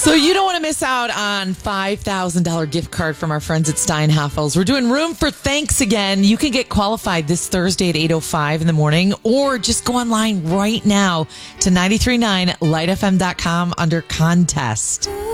So you don't want to miss out on $5,000 gift card from our friends at Steinhafels. We're doing Room for Thanks again. You can get qualified this Thursday at 8:05 in the morning, or just go online right now to 939lightfm.com under contest.